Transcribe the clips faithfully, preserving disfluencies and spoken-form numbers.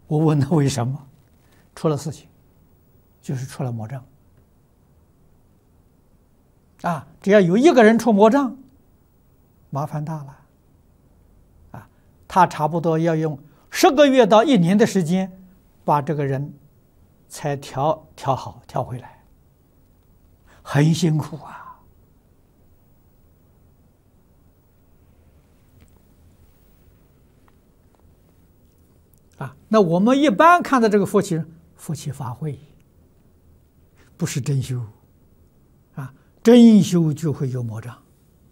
我问他为什么，出了事情，就是出了魔障。啊，只要有一个人出魔障，麻烦大了。啊，他差不多要用十个月到一年的时间，把这个人才调调好调回来，很辛苦啊。啊，那我们一般看到这个佛七人，佛七法会，不是真修。啊，真修就会有魔障。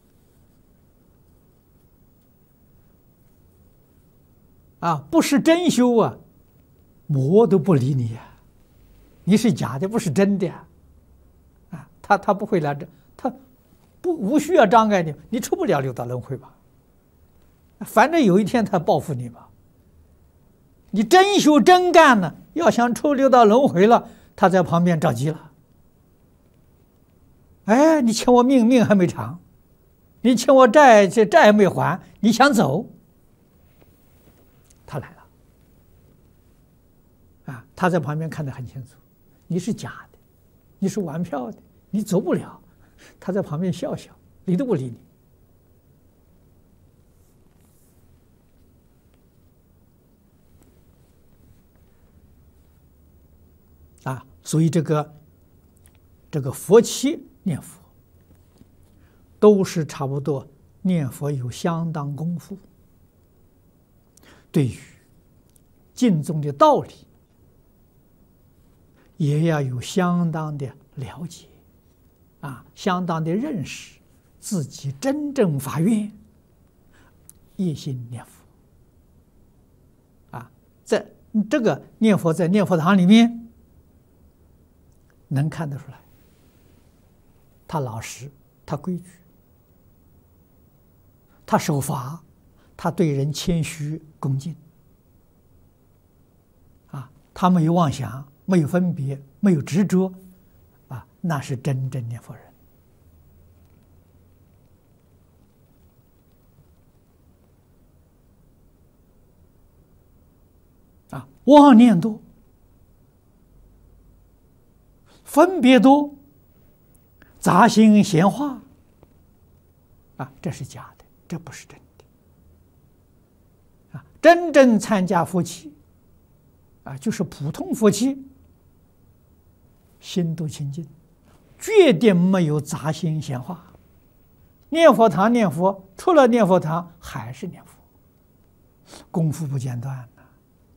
啊，不是真修啊，魔都不理你呀，你是假的，不是真的呀。啊，他他不会来这，他不无需要障碍你，你出不了六道轮回吧？反正有一天他报复你吧。你真修真干呢，要想出六道轮回了，他在旁边着急了。哎，你欠我命，命还没偿；你欠我债，这债还没还，你想走，他来了。啊，他在旁边看得很清楚，你是假的，你是玩票的，你走不了。他在旁边笑笑，理都不理你。啊，所以这个这个佛七念佛，都是差不多念佛有相当功夫，对于经中的道理也要有相当的了解，啊，相当的认识，自己真正发愿，一心念佛。啊，在这个念佛在念佛堂里面。能看得出来，他老实，他规矩，他守法，他对人谦虚恭敬，啊，他没有妄想，没有分别，没有执着，啊，那是真正念佛人。啊，妄念多。分别多，杂心闲话，啊，这是假的，这不是真的。啊，真正参加佛七，啊，就是普通佛七，心都清净，决定没有杂心闲话。念佛堂念佛，除了念佛堂还是念佛，功夫不间断的。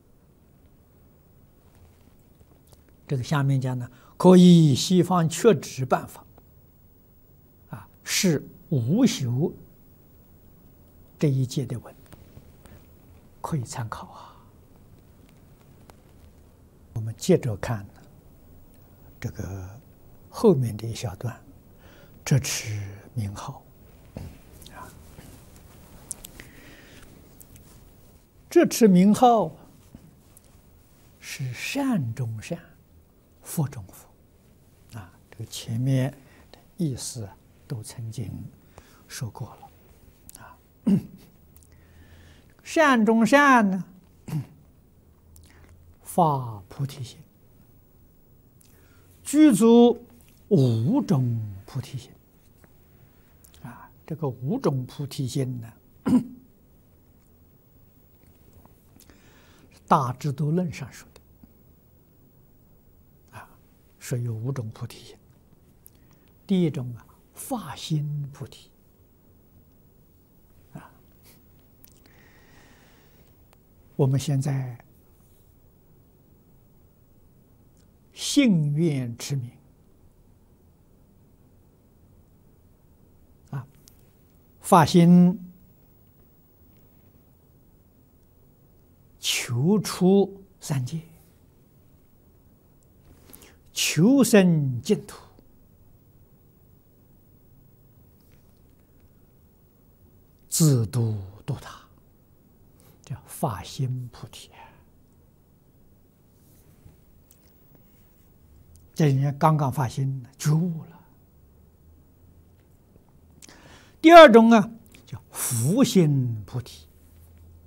这个下面讲呢。可以西方确指办法，啊，是无修这一节的文，可以参考啊。我们接着看这个后面的一小段，这持名号，啊，这持名号是善中善，佛中佛。这个前面的意思都曾经说过了，啊，善中善呢，发菩提心，具足五种菩提心，啊，这个五种菩提心呢，大智度论上说的，啊，说有五种菩提心。第一种啊，发心菩提，啊，我们现在信愿持名，啊，发心求出三界，求生净土。自度度他，叫发心菩提。这人家刚刚发心觉悟了。第二种啊，叫福心菩提，